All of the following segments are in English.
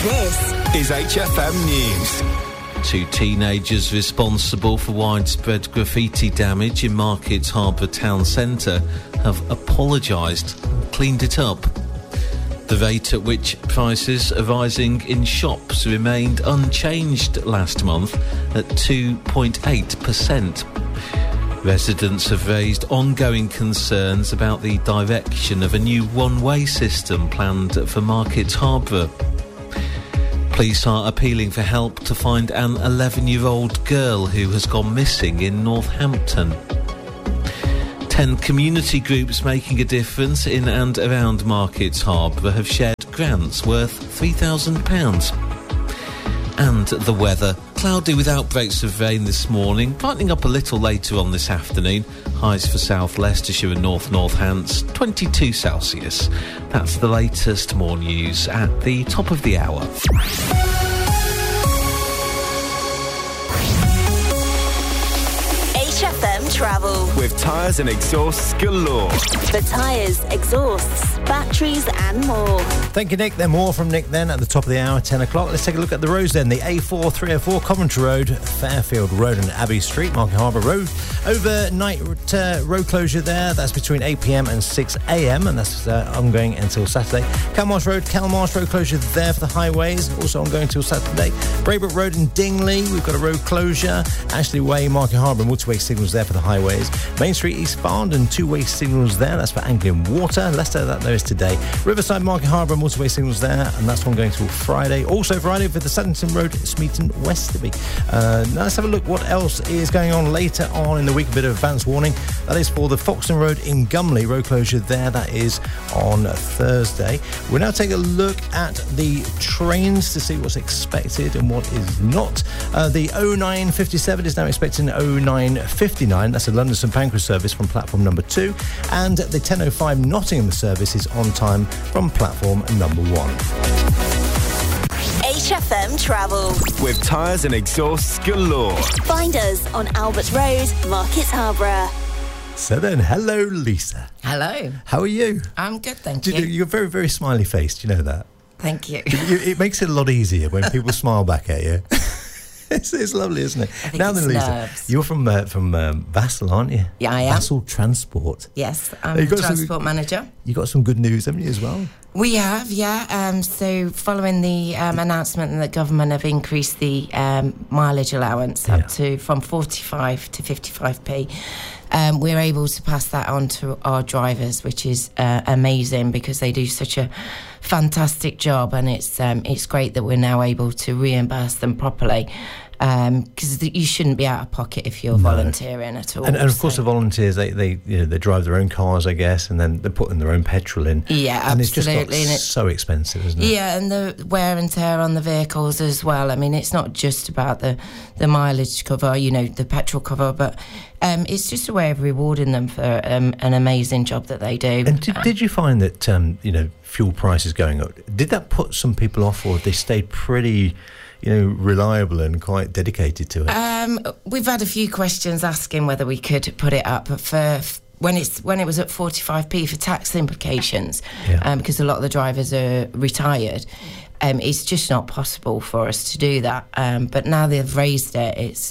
This is HFM News. 2 teenagers responsible for widespread graffiti damage in Markets Harbour town centre have apologised and cleaned it up. The rate at which prices are rising in shops remained unchanged last month at 2.8%. Residents have raised ongoing concerns about the direction of a new one-way system planned for Markets Harbour. Police are appealing for help to find an 11-year-old girl who has gone missing in Northampton. 10 community groups making a difference in and around Markets Harbour have shared grants worth £3,000. And the weather. Cloudy with outbreaks of rain this morning, brightening up a little later on this afternoon. Highs for South Leicestershire and North Hants, 22 Celsius. That's the latest. More news at the top of the hour. HFM Travel. With tyres and exhausts galore. For tyres, exhausts, batteries and more. Thank you, Nick. Then more from Nick then at the top of the hour, 10 o'clock. Let's take a look at the roads then. The A4, 304, Coventry Road, Fairfield Road and Abbey Street, Market Harbour Road. Overnight road closure there. That's between 8 p.m. and 6 a.m. and that's ongoing until Saturday. Calmarsh Road closure there for the highways. Also ongoing until Saturday. Braybrook Road and Dingley, we've got a road closure. Ashley Way, Market Harbour, multi-way signals there for the highways. Main Street, East Farndon, two-way signals there. That's for Anglian Water. Leicester, that there is today. Riverside, Market Harbour, multi-way signals there, and that's one going till Friday. Also Friday for the Saddington Road, Smeaton, Westerby. Now let's have a look what else is going on later on in the week. A bit of advance warning. That is for the Foxton Road in Gumley. Road closure there. That is on Thursday. We'll now take a look at the trains to see what's expected and what is not. The 0957 is now expecting 0959. That's a London St Pancras service from platform number 2. And the 1005 Nottingham service is on time from platform number 1. HFM Travel. With tyres and exhausts galore. Find us on Albert Road, Markets Harbour. So then, hello, Lisa. Hello. How are you? I'm good, thank you. You're very, very smiley faced. You know that. Thank you. It makes it a lot easier when people smile back at you. It's lovely, isn't it? I think now then, Lisa, nerves. you're from Vassal, aren't you? Yeah, I am. Vassal Transport. Yes, I'm the transport manager. You got some good news, haven't you, as well? We have, yeah. So following the announcement that the government have increased the mileage allowance up to from 45 to 55p, we're able to pass that on to our drivers, which is amazing because they do such a fantastic job, and it's great that we're now able to reimburse them properly. Because you shouldn't be out of pocket if you're volunteering at all. And of course, the volunteers they drive their own cars, I guess, and then they're putting their own petrol in. Yeah, and absolutely. It's just so expensive, isn't it? Yeah, and the wear and tear on the vehicles as well. I mean, it's not just about the mileage cover, the petrol cover, but it's just a way of rewarding them for an amazing job that they do. And did you find that fuel prices going up? Did that put some people off, or have they stayed pretty reliable and quite dedicated to it? We've had a few questions asking whether we could put it up for when it was at 45p for tax implications, because a lot of the drivers are retired. It's just not possible for us to do that. But now they've raised it, it's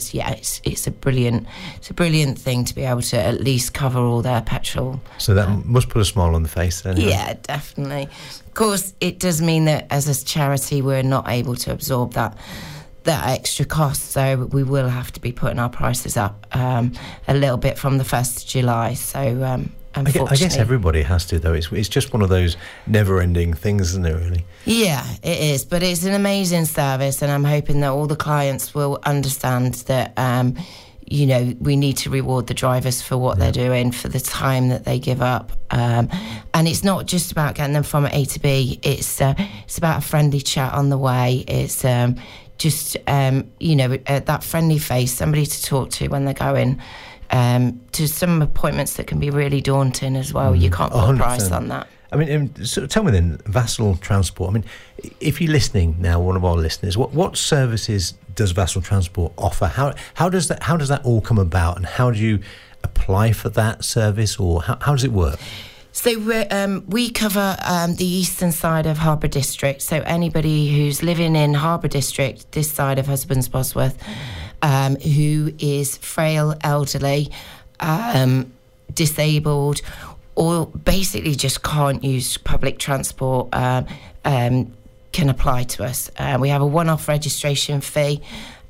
a brilliant thing to be able to at least cover all their petrol. So that must put a smile on the face then. Yeah, definitely. Of course, it does mean that as a charity, we're not able to absorb that extra cost. So we will have to be putting our prices up a little bit from the 1st of July. So. I guess everybody has to, though. It's just one of those never-ending things, isn't it, really? Yeah, it is. But it's an amazing service, and I'm hoping that all the clients will understand that, we need to reward the drivers for what they're doing, for the time that they give up. And it's not just about getting them from A to B. It's about a friendly chat on the way. It's that friendly face, somebody to talk to when they're going. To some appointments that can be really daunting as well. You can't put 100%. A price on that. I mean, so tell me then, Vassal Transport. I mean, if you're listening now, one of our listeners, what services does Vassal Transport offer? How does that all come about, and how do you apply for that service, or how does it work? So we cover the eastern side of Harbour District. So anybody who's living in Harbour District, this side of Husbands Bosworth, who is frail, elderly, disabled, or basically just can't use public transport, can apply to us. We have a one-off registration fee,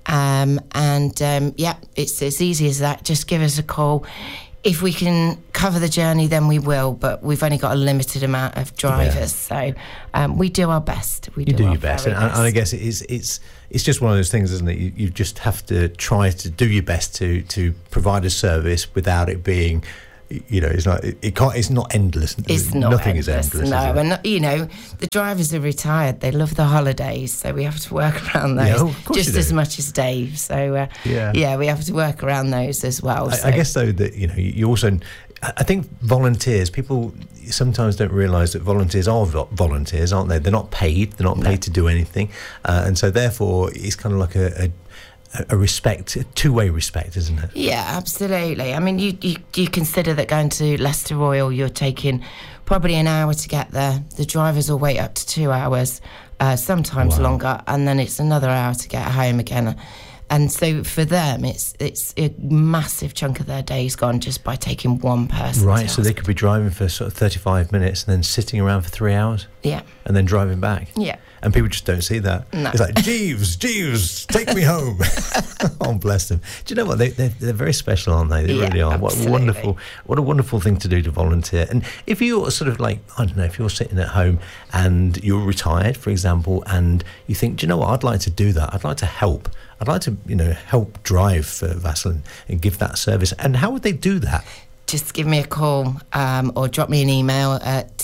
it's as easy as that. Just give us a call. If we can cover the journey, then we will, but we've only got a limited amount of drivers, so we do our best. You do your best, and I guess it's just one of those things, isn't it? You just have to try to do your best to provide a service without it being, it's not endless. It's not nothing endless, is endless. No, and the drivers are retired. They love the holidays, so we have to work around those just as much as Dave. So we have to work around those as well. I guess though that you also, I think volunteers. People sometimes don't realise that volunteers are volunteers, aren't they? They're not paid. They're not paid to do anything, and so therefore it's kind of like a respect, a two-way respect, isn't it? Yeah, absolutely. I mean, you consider that going to Leicester Royal, you're taking probably an hour to get there. The drivers will wait up to 2 hours, sometimes longer, and then it's another hour to get home again. And so for them, it's a massive chunk of their day's gone just by taking one person. Right, so they could be driving for sort of 35 minutes and then sitting around for 3 hours? Yeah. And then driving back? Yeah. And people just don't see that. No. It's like, Jeeves, take me home. Oh, bless them. Do you know what? They're very special, aren't they? They really are. Absolutely. What a wonderful thing to do to volunteer. And if you're sort of like, I don't know, if you're sitting at home and you're retired, for example, and you think, do you know what? I'd like to do that. I'd like to help. I'd like to, help drive for Vassal and give that service. And how would they do that? Just give me a call or drop me an email at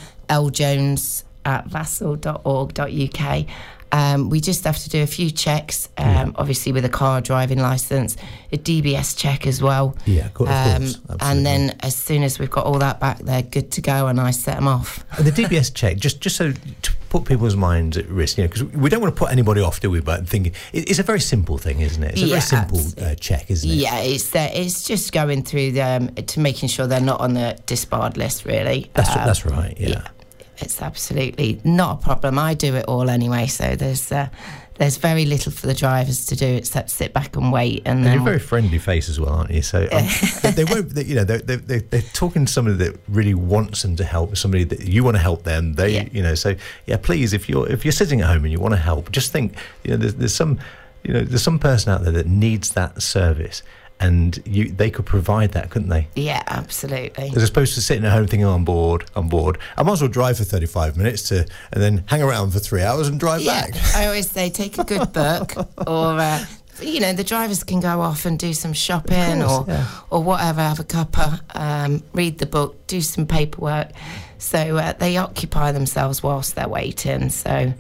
ljones@vassal.org.uk. We just have to do a few checks, obviously with a car driving licence, a DBS check as well. Yeah, of course. Absolutely. And then as soon as we've got all that back, they're good to go and I set them off. And the DBS check, just so to put people's minds at risk, because we don't want to put anybody off, do we? But thinking it's a very simple thing, isn't it? It's a very simple check, isn't it? Yeah, it's just going through to making sure they're not on the disbarred list, really. That's right. Yeah. It's absolutely not a problem. I do it all anyway, so there's very little for the drivers to do except sit back and wait. And then you're a very friendly face as well, aren't you? So they won't. They're talking to somebody that really wants them to help. Somebody that you want to help them. So please, if you're sitting at home and you want to help, just think. There's some person out there that needs that service. And they could provide that, couldn't they? Yeah, absolutely. As opposed to sitting at home thinking, I'm bored. I might as well drive for 35 minutes and then hang around for 3 hours and drive back. I always say take a good book or, the drivers can go off and do some shopping or whatever, have a cuppa, read the book, do some paperwork. So they occupy themselves whilst they're waiting. So,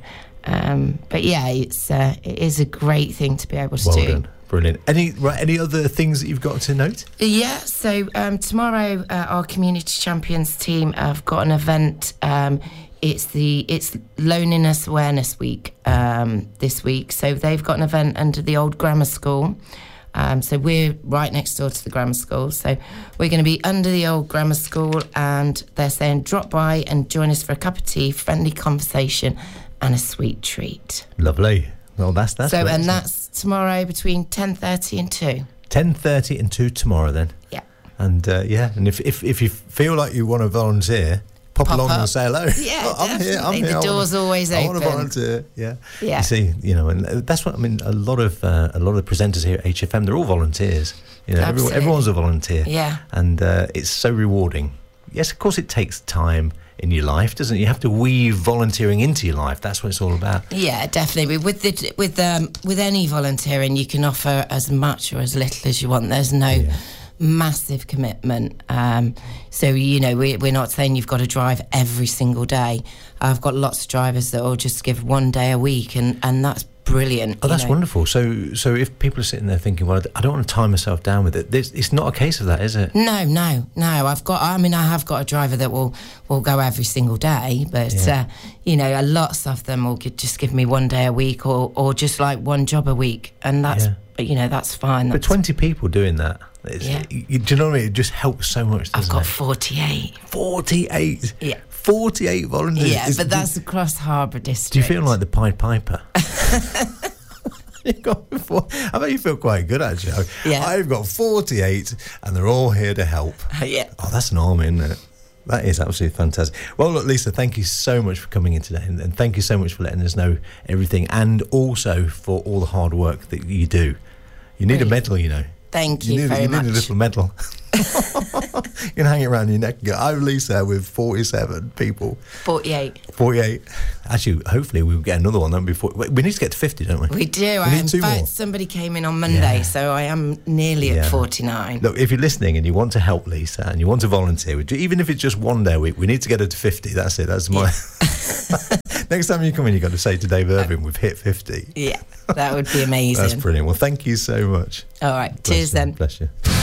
it is a great thing to be able to do. Done. Brilliant. Any other things that you've got to note? Yeah, so tomorrow our Community Champions team have got an event. It's Loneliness Awareness Week this week. So they've got an event under the old grammar school. So we're right next door to the grammar school. So we're going to be under the old grammar school and they're saying drop by and join us for a cup of tea, friendly conversation and a sweet treat. Lovely. Well, that's so, great, and that's tomorrow between 10:30 and 2. 10:30 and 2 tomorrow, then. Yeah. And and if you feel like you want to volunteer, pop along up and say hello. Yeah, I'm here. The door's always open. I want to volunteer. Yeah. You see, and that's what I mean. A lot of the presenters here at HFM, they're all volunteers. Everyone's a volunteer. Yeah. And it's so rewarding. Yes, of course, it takes time in your life, doesn't it? You have to weave volunteering into your life. That's what it's all about. Yeah, definitely. With any volunteering, you can offer as much or as little as you want. There's no massive commitment. So we're not saying you've got to drive every single day. I've got lots of drivers that will just give 1 day a week, and that's brilliant. Oh, that's wonderful. So if people are sitting there thinking, well, I don't want to tie myself down with it, it's not a case of that, is it? No. I have got a driver that will go every single day, but lots of them will just give me 1 day a week or just like one job a week, and that's that's fine. But 20 people doing that. Do you know what I mean? It just helps so much, doesn't I've got it? 48. 48? Yeah. 48 volunteers? Yeah, but that's across Harbour District. Do you feel like the Pied Piper? You've got I bet you feel quite good, actually. Yeah. I've got 48 and they're all here to help. Yeah. Oh, that's an army, isn't it? That is absolutely fantastic. Well, look, Lisa, thank you so much for coming in today, and thank you so much for letting us know everything, and also for all the hard work that you do. You need a medal, you know. Thank you very much. You need a little medal. You can hang it around your neck and go, I'm Lisa with 47 people. 48. 48. Actually, hopefully we'll get another one then before. We need to get to 50, don't we? We do. We need two more. Somebody came in on Monday, so I am nearly at 49. Look, if you're listening and you want to help Lisa and you want to volunteer, even if it's just one day a week, we need to get her to 50. That's it. That's my... Next time you come in, you've got to say to Dave Irvin, we've hit 50. Yeah, that would be amazing. That's brilliant. Well, thank you so much. All right. Cheers then. Bless you.